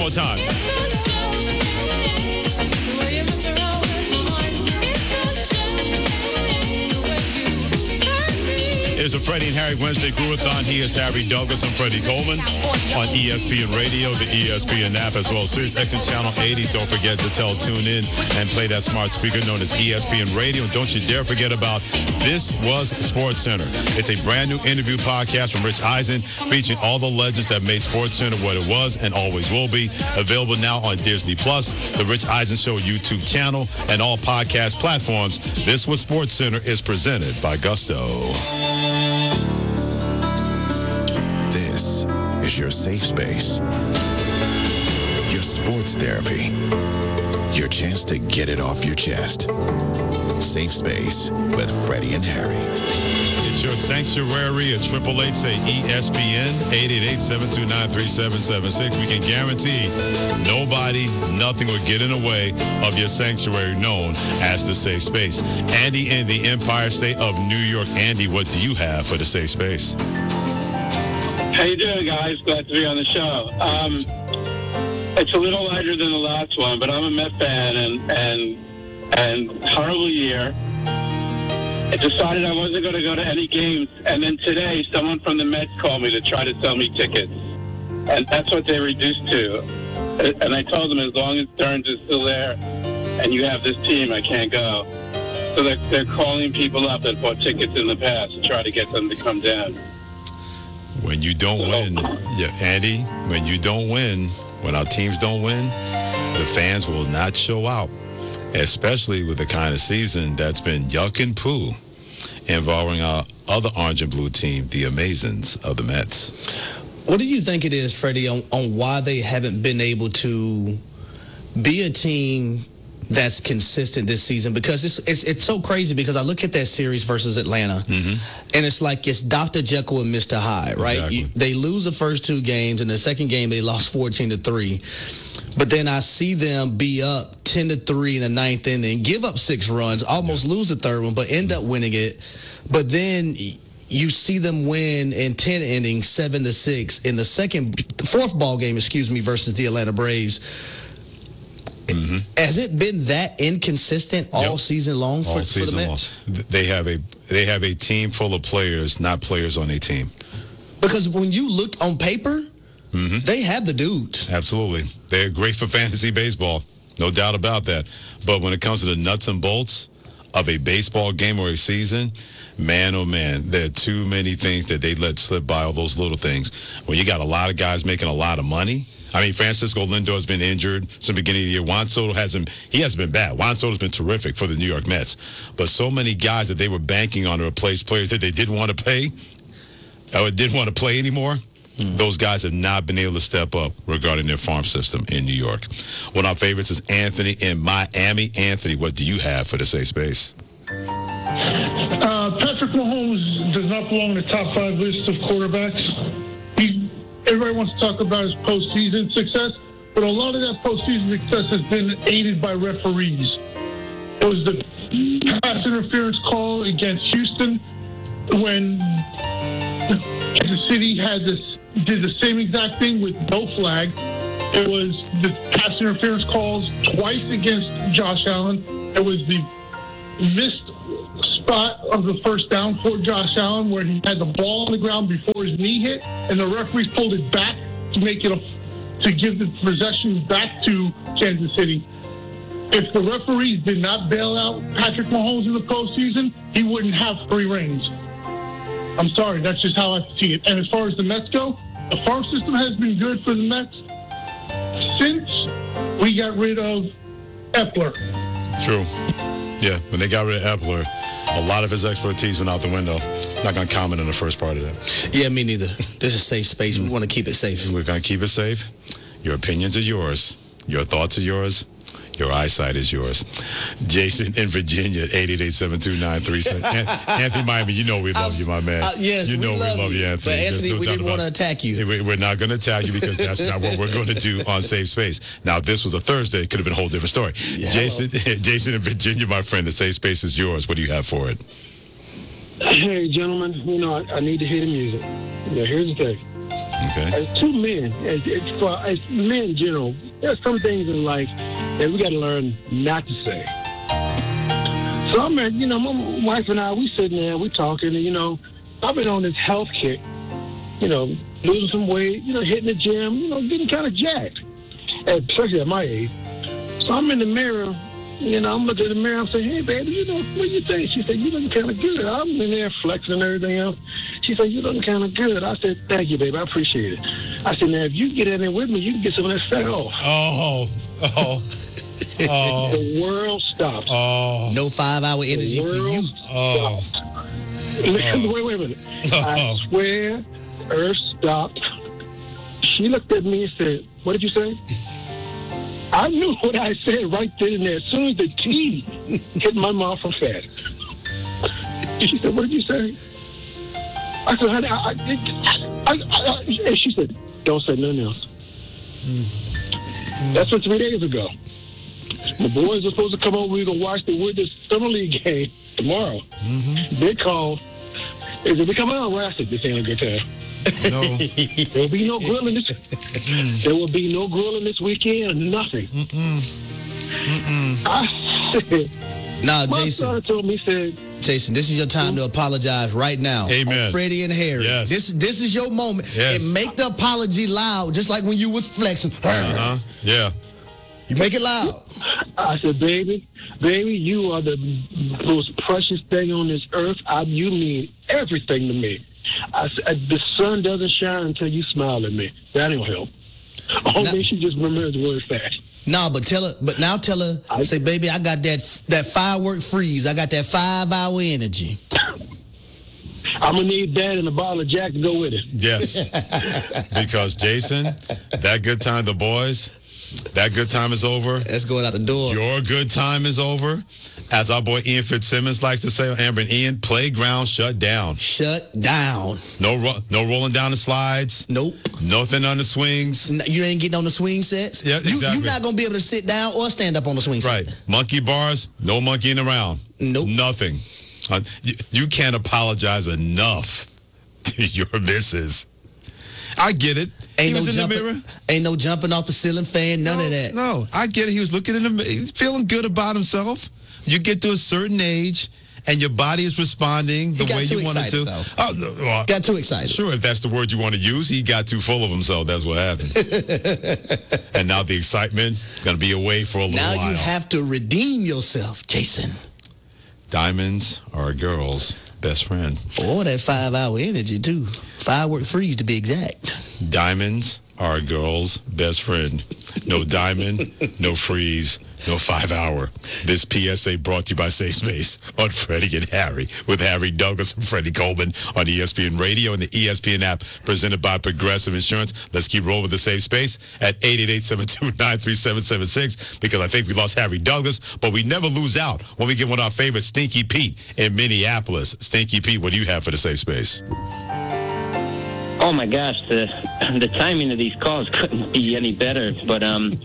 more time. It's a Freddie and Harry Wednesday Groovathon. He is Harry Douglas. I'm Freddie Coleman on ESPN Radio, the ESPN app, as well as Sirius XM Channel 80. Don't forget to tune in and play that smart speaker known as ESPN Radio. And don't you dare forget about This Was Sports Center. It's a brand new interview podcast from Rich Eisen featuring all the legends that made Sports Center what it was and always will be. Available now on Disney Plus, the Rich Eisen Show YouTube channel, and all podcast platforms. This Was Sports Center is presented by Gusto. This is your safe space, your sports therapy, your chance to get it off your chest. Safe Space with Freddie and Harry. It's your sanctuary at 888-SAY-ESPN, 888-729-3776. We can guarantee nobody, nothing will get in the way of your sanctuary known as the Safe Space. Andy in the Empire State of New York. Andy, what do you have for the Safe Space? How you doing, guys? Glad to be on the show. It's a little lighter than the last one, but I'm a Met fan, and horrible year. I decided I wasn't going to go to any games, and then today someone from the Mets called me to try to sell me tickets, and that's what they reduced to. And I told them as long as Stearns is still there and you have this team, I can't go. So they're calling people up that bought tickets in the past to try to get them to come down. When you don't win, yeah, Andy, when you don't win, when our teams don't win, the fans will not show out, especially with the kind of season that's been yuck and poo involving our other orange and blue team, the Amazons of the Mets. What do you think it is, Freddie, on why they haven't been able to be a team that's consistent this season? Because it's so crazy, because I look at that series versus Atlanta, and it's like it's Dr. Jekyll and Mr. Hyde, right? Exactly. They lose the first two games, and the second game they lost 14-3. But then I see them be up 10-3 in the ninth inning, give up 6 runs, almost lose the third one, but end up winning it. But then you see them win in 10 innings, 7-6 in the fourth ball game, versus the Atlanta Braves. Has it been that inconsistent all season long for the Mets? They have a team full of players, not players on a team. Because when you look on paper, they have the dudes. Absolutely. They're great for fantasy baseball. No doubt about that. But when it comes to the nuts and bolts of a baseball game or a season, man, oh man, there are too many things that they let slip by, all those little things. When you got a lot of guys making a lot of money. I mean, Francisco Lindor has been injured since the beginning of the year. Juan Soto hasn't been bad. Juan Soto's been terrific for the New York Mets. But so many guys that they were banking on to replace players that they didn't want to pay or didn't want to play anymore, those guys have not been able to step up regarding their farm system in New York. One of our favorites is Anthony in Miami. Anthony, what do you have for the Safe Space? Patrick Mahomes does not belong in the top 5 list of quarterbacks. Everybody wants to talk about his postseason success, but a lot of that postseason success has been aided by referees. It was the pass interference call against Houston when Kansas City did the same exact thing with no flag. It was the pass interference calls twice against Josh Allen. It was the missed spot of the first down for Josh Allen where he had the ball on the ground before his knee hit, and the referee pulled it back to make it to give the possession back to Kansas City. If the referees did not bail out Patrick Mahomes in the postseason, he wouldn't have 3 rings. I'm sorry, that's just how I see it. And as far as the Mets go, the farm system has been good for the Mets since we got rid of Epler. True. Yeah, when they got rid of Epler, a lot of his expertise went out the window. Not going to comment on the first part of that. Yeah, me neither. This is safe space. We want to keep it safe. We're going to keep it safe. Your opinions are yours. Your thoughts are yours. Your eyesight is yours. Jason in Virginia, 888-729-37. Anthony Miami, you know we love you, my man. Yes, you know we love you, Anthony. But Anthony, we didn't want to attack you. We're not going to attack you because that's not what we're going to do on Safe Space. Now, if this was a Thursday, it could have been a whole different story. Yeah, Jason in Virginia, my friend, the Safe Space is yours. What do you have for it? Hey, gentlemen, I need to hear the music. Now, here's the thing. Okay. As two men, as men in general, there's some things in life that we got to learn not to say. So I'm at, my wife and I, we sitting there, we talking, and, I've been on this health kick, losing some weight, hitting the gym, getting kind of jacked, especially at my age. So I'm in the mirror, I'm looking in the mirror, I'm saying, hey, baby, what do you think? She said, you looking kind of good. I'm in there flexing and everything else. She said, you looking kind of good. I said, thank you, baby, I appreciate it. I said, now, if you get in there with me, you can get some of that fat off. The world stopped. No 5-hour energy for you. Wait a minute. I swear, Earth stopped. She looked at me and said, what did you say? I knew what I said right then and there. As soon as the T hit my mouth from fat. She said, what did you say? I said, honey, and she said, don't say nothing else. That's from 3 days ago. The boys are supposed to come over. We're going to watch the Wizards Summer League game tomorrow. They called. They said, we come out. Well, I said, this ain't a good time. No. There will be no grilling this. There will be no grilling this weekend. Nothing. I said, Nah, my Jason. son told me, said, Jason, this is your time to apologize right now. Amen. On Freddie and Harry. Yes. This is your moment. Yes. And make the apology loud, just like when you was flexing. Yeah. You make it loud. I said, baby, you are the most precious thing on this earth. You mean everything to me. I said, the sun doesn't shine until you smile at me. That ain't help. Only she just remembers the word fat. No, but tell her, say, baby, I got that firework freeze. I got that 5-hour energy. I'm going to need that and a bottle of Jack to go with it. Yes. Because, Jason, that good time, the boys, that good time is over. That's going out the door. Your good time is over. As our boy Ian Fitzsimmons likes to say, Amber and Ian, playground shut down. Shut down. No rolling down the slides. Nope. Nothing on the swings. You ain't getting on the swing sets. Yeah, exactly. You're not going to be able to sit down or stand up on the swing set. Right. Monkey bars, no monkeying around. Nope. Nothing. You can't apologize enough to your missus. I get it. He was in the mirror. Ain't no jumping off the ceiling fan, none of that. No, I get it. He was looking in the mirror. He's feeling good about himself. You get to a certain age, and your body is responding the way you want it to. Though. Got too excited. Sure, if that's the word you want to use, he got too full of himself. That's what happened. And now the excitement is going to be away for a little while. Now you have to redeem yourself, Jason. Diamonds are a girl's best friend. Or that 5-hour energy, too. Firework freeze, to be exact. Diamonds are a girl's best friend. No diamond, no freeze, no 5-hour. This PSA brought to you by Safe Space on Freddie and Harry with Harry Douglas and Freddie Coleman on ESPN Radio and the ESPN app presented by Progressive Insurance. Let's keep rolling with the Safe Space at 888-729-3776 because I think we lost Harry Douglas, but we never lose out when we get one of our favorites, Stinky Pete in Minneapolis. Stinky Pete, what do you have for the Safe Space? Oh my gosh, the timing of these calls couldn't be any better. But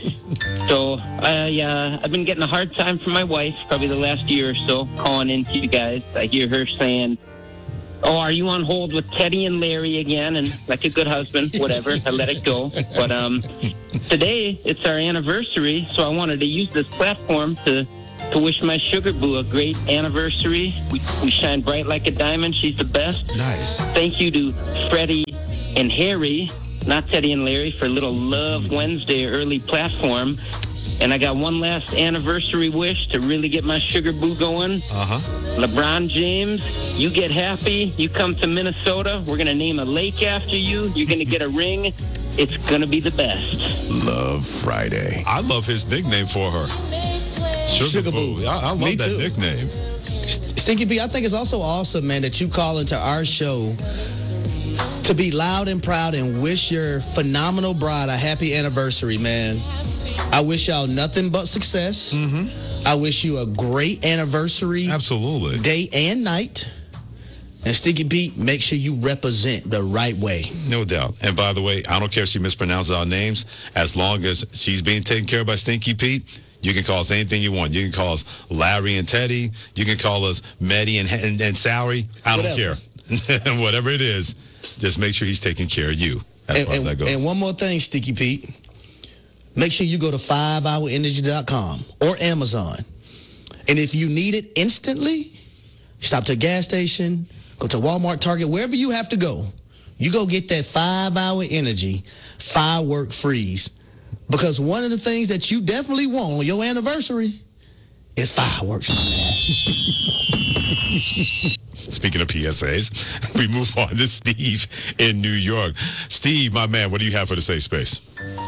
I've been getting a hard time from my wife probably the last year or so calling into you guys. I hear her saying, "Oh, are you on hold with Teddy and Larry again?" And like a good husband, whatever, I let it go. But today it's our anniversary, so I wanted to use this platform to wish my sugar boo a great anniversary. We shine bright like a diamond. She's the best. Nice. Thank you to Freddie and Harry, not Teddy and Larry, for Little Love Wednesday early platform. And I got one last anniversary wish to really get my sugar boo going. LeBron James, you get happy. You come to Minnesota. We're going to name a lake after you. You're going to get a ring. It's going to be the best. Love Friday. I love his nickname for her. Sugar Boo. I love that nickname. Stinky B, I think it's also awesome, man, that you call into our show to be loud and proud and wish your phenomenal bride a happy anniversary, man. I wish y'all nothing but success. I wish you a great anniversary. Absolutely. Day and night. And Stinky Pete, make sure you represent the right way. No doubt. And by the way, I don't care if she mispronounces our names. As long as she's being taken care of by Stinky Pete, you can call us anything you want. You can call us Larry and Teddy. You can call us Maddie and Sally. I don't care. Whatever it is, just make sure he's taking care of you. as far as that goes. And one more thing, Sticky Pete. Make sure you go to 5hourenergy.com or Amazon. And if you need it instantly, stop to a gas station, go to Walmart, Target, wherever you have to go. You go get that 5-hour energy firework freeze. Because one of the things that you definitely want on your anniversary is fireworks, my man. Speaking of PSAs, we move on to Steve in New York. Steve, my man, what do you have for the safe space?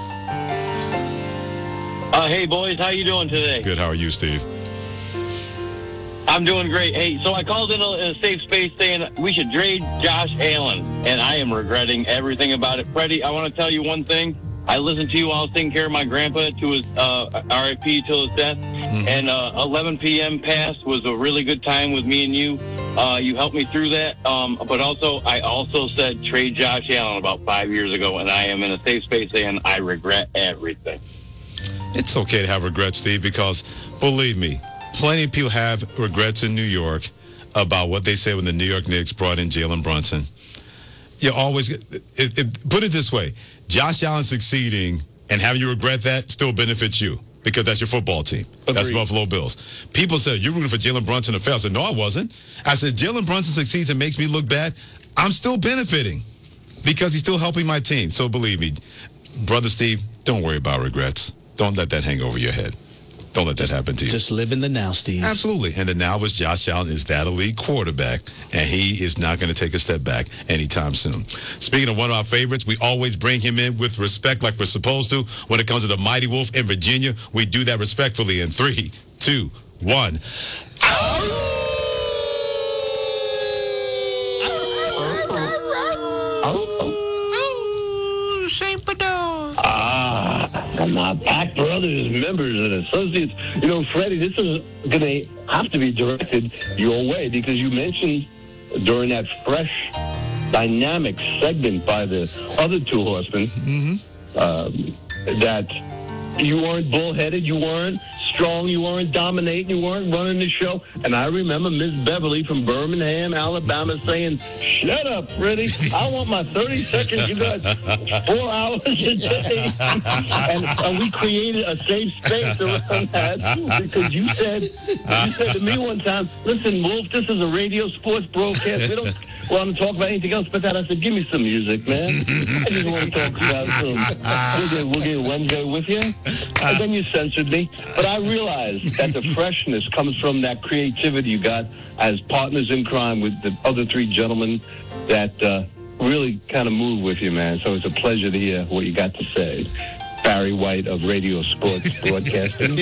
Hey, boys, how you doing today? Good. How are you, Steve? I'm doing great. Hey, so I called in a safe space saying we should trade Josh Allen, and I am regretting everything about it. Freddie, I want to tell you one thing. I listened to you while I was taking care of my grandpa to his RIP till his death, and 11 p.m. past was a really good time with me and you. You helped me through that, but I also said trade Josh Allen about 5 years ago, and I am in a safe space saying I regret everything. It's okay to have regrets, Steve, because believe me, plenty of people have regrets in New York about what they said when the New York Knicks brought in Jalen Brunson. You always put it this way: Josh Allen succeeding and having you regret that still benefits you because that's your football team. Agreed. That's Buffalo Bills. People said you're rooting for Jalen Brunson to fail. I said no, I wasn't. I said Jalen Brunson succeeds and makes me look bad. I'm still benefiting because he's still helping my team. So believe me, brother Steve, don't worry about regrets. Don't let that hang over your head. Don't let that happen to you. Just live in the now, Steve. Absolutely. And the now is Josh Allen is that elite quarterback, and he is not going to take a step back anytime soon. Speaking of one of our favorites, we always bring him in with respect like we're supposed to. When it comes to the Mighty Wolf in Virginia, we do that respectfully in 3, 2, 1. From our Pack Brothers members and associates. You know, Freddie, this is going to have to be directed your way because you mentioned during that fresh, dynamic segment by the other two horsemen that you weren't bullheaded, you weren't strong, you weren't dominating, you weren't running the show. And I remember Miss Beverly from Birmingham, Alabama saying, "Shut up, Freddie. I want my 30 seconds. You got 4 hours a day." and we created a safe space around that because you said to me one time, "Listen, Wolf, this is a radio sports broadcast. We don't want to talk about anything else but that." I said, "Give me some music, man. I just want to talk about some. We'll get Wednesday with you." And then you censored me. But I realized that the freshness comes from that creativity you got as partners in crime with the other three gentlemen that really kind of move with you, man. So it's a pleasure to hear what you got to say. Barry White of Radio Sports Broadcasting.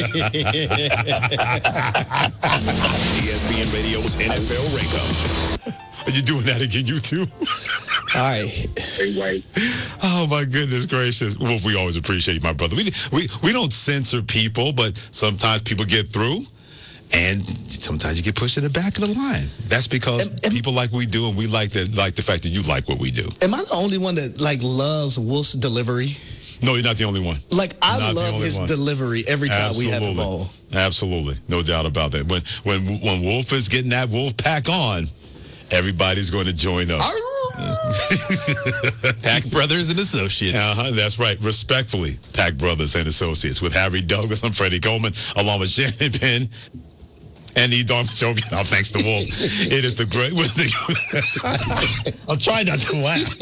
ESPN Radio's NFL Rankup. Are you doing that again, you two? All right. Barry White. Oh, my goodness gracious. Well, we always appreciate you, my brother. We don't censor people, but sometimes people get through, and sometimes you get pushed to the back of the line. That's because people like we do, and we like the fact that you like what we do. Am I the only one that loves Wolf's delivery? No, you're not the only one. I love his delivery every time we have him on. Absolutely. No doubt about that. When Wolf is getting that Wolf pack on, everybody's going to join up. Pack Brothers and Associates. That's right. Respectfully, Pack Brothers and Associates with Harry Douglas. I'm Freddie Coleman, along with Shannon Penn. And he don't joke. Oh, thanks to Wolf. It is the great. I'm trying not to laugh.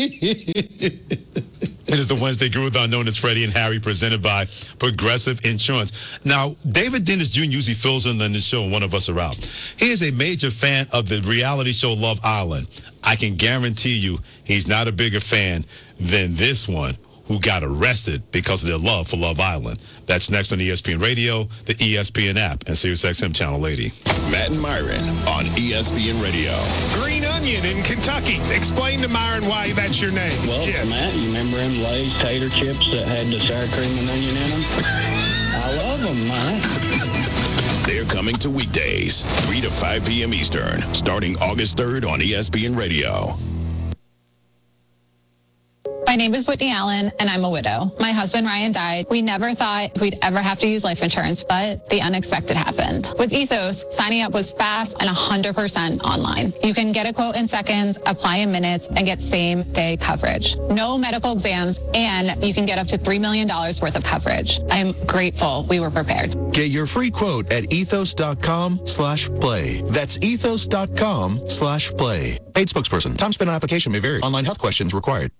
It is the Wednesday Groovathon known as Freddie and Harry, presented by Progressive Insurance. Now, David Dennis Jr. usually fills in on this show when one of us are out. He is a major fan of the reality show Love Island. I can guarantee you he's not a bigger fan than this one who got arrested because of their love for Love Island. That's next on ESPN Radio, the ESPN app, and SiriusXM Channel 80. Matt and Myron on ESPN Radio. Green Onion in Kentucky. Explain to Myron why that's your name. Well, Matt, you remember them Lay's tater chips that had the sour cream and onion in them? I love them, man. They're coming to weekdays, 3 to 5 p.m. Eastern, starting August 3rd on ESPN Radio. My name is Whitney Allen, and I'm a widow. My husband, Ryan, died. We never thought we'd ever have to use life insurance, but the unexpected happened. With Ethos, signing up was fast and 100% online. You can get a quote in seconds, apply in minutes, and get same-day coverage. No medical exams, and you can get up to $3 million worth of coverage. I'm grateful we were prepared. Get your free quote at ethos.com/play. That's ethos.com/play. Paid spokesperson. Time spent on application may vary. Online health questions required.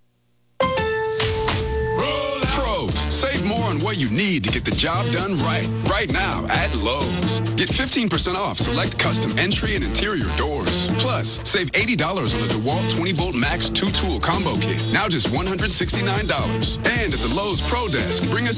Pros, save more on what you need to get the job done right. Right now at Lowe's. Get 15% off select custom entry and interior doors. Plus, save $80 on the DeWalt 20-volt Max 2-tool combo kit. Now just $169. And at the Lowe's Pro Desk, bring us